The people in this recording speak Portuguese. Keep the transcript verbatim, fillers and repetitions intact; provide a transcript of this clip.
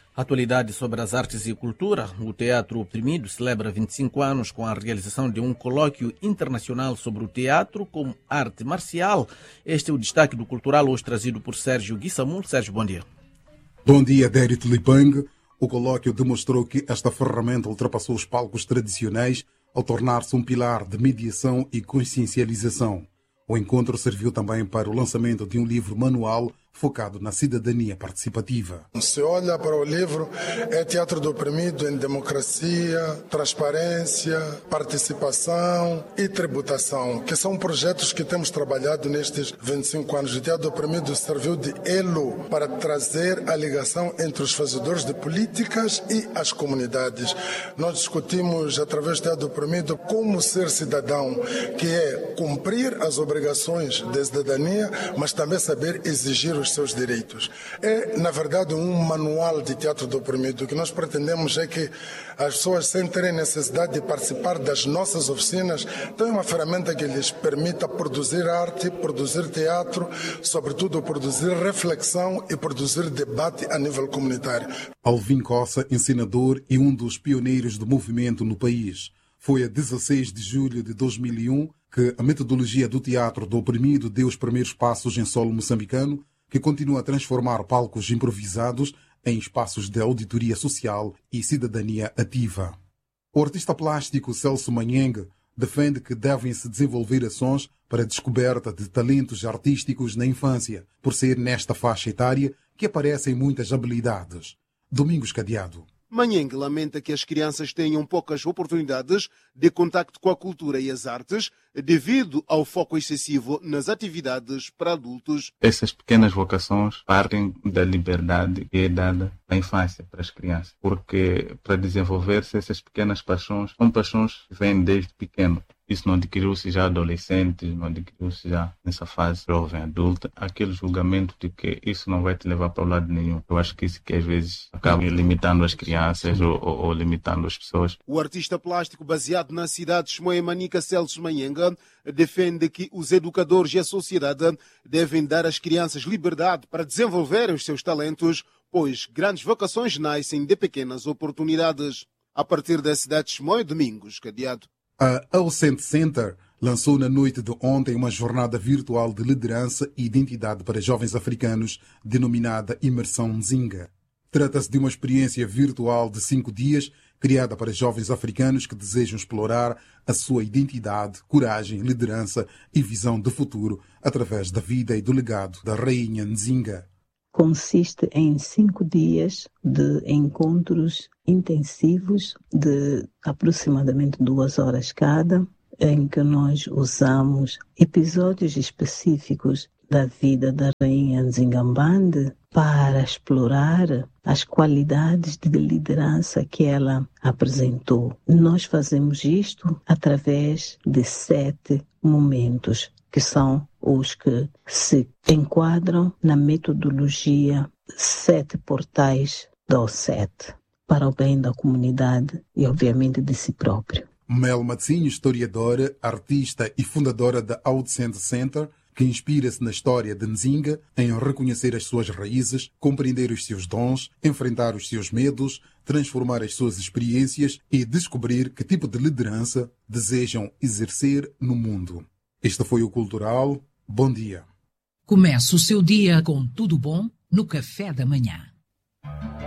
Atualidade sobre as artes e cultura. O Teatro Oprimido celebra vinte e cinco anos com a realização de um colóquio internacional sobre o teatro como arte marcial. Este é o destaque do Cultural, hoje trazido por Sérgio Guissamul. Sérgio, bom dia. Bom dia, Dérit Lipang. O colóquio demonstrou que esta ferramenta ultrapassou os palcos tradicionais ao tornar-se um pilar de mediação e consciencialização. O encontro serviu também para o lançamento de um livro manual focado na cidadania participativa. Se olha para o livro, é Teatro do Oprimido em democracia, transparência, participação e tributação, que são projetos que temos trabalhado nestes vinte e cinco anos. O Teatro do Oprimido serviu de elo para trazer a ligação entre os fazedores de políticas e as comunidades. Nós discutimos, através do Teatro do Oprimido, como ser cidadão, que é cumprir as obrigações da cidadania, mas também saber exigir os seus direitos. É, na verdade, um manual de Teatro do Oprimido. O que nós pretendemos é que as pessoas, sem terem necessidade de participar das nossas oficinas, tenham uma ferramenta que lhes permita produzir arte, produzir teatro, sobretudo produzir reflexão e produzir debate a nível comunitário. Alvin Cossa, ensinador e um dos pioneiros do movimento no país. Foi a dezesseis de julho de dois mil e um que a metodologia do Teatro do Oprimido deu os primeiros passos em solo moçambicano, que continua a transformar palcos improvisados em espaços de auditoria social e cidadania ativa. O artista plástico Celso Manhengue defende que devem-se desenvolver ações para a descoberta de talentos artísticos na infância, por ser nesta faixa etária que aparecem muitas habilidades. Domingos Cadeado. Manhengue lamenta que as crianças tenham poucas oportunidades de contacto com a cultura e as artes devido ao foco excessivo nas atividades para adultos. Essas pequenas vocações partem da liberdade que é dada na infância para as crianças, porque para desenvolver-se essas pequenas paixões, são paixões que vêm desde pequeno. Isso não adquiriu-se já adolescente, não adquiriu-se já nessa fase jovem, adulta. Aquele julgamento de que isso não vai te levar para o lado nenhum. Eu acho que isso que às vezes acaba limitando as crianças ou, ou, ou limitando as pessoas. O artista plástico baseado na cidade de Chimoio-Manica, Celso Manhengue, defende que os educadores e a sociedade devem dar às crianças liberdade para desenvolverem os seus talentos, pois grandes vocações nascem de pequenas oportunidades. A partir da cidade de Chimoio, Domingos Cadeado. A Alcent Center lançou na noite de ontem uma jornada virtual de liderança e identidade para jovens africanos, denominada Imersão Nzinga. Trata-se de uma experiência virtual de cinco dias, criada para jovens africanos que desejam explorar a sua identidade, coragem, liderança e visão de futuro através da vida e do legado da rainha Nzinga. Consiste em cinco dias de encontros intensivos de aproximadamente duas horas cada, em que nós usamos episódios específicos da vida da rainha Nzingambande para explorar as qualidades de liderança que ela apresentou. Nós fazemos isto através de sete momentos, que são os que se enquadram na metodologia Sete Portais do Sete, para o bem da comunidade e, obviamente, de si próprio. Mel Matzinho, historiadora, artista e fundadora da Alcent Center, que inspira-se na história de Nzinga em reconhecer as suas raízes, compreender os seus dons, enfrentar os seus medos, transformar as suas experiências e descobrir que tipo de liderança desejam exercer no mundo. Este foi o Cultural. Bom dia. Comece o seu dia com tudo bom no café da manhã.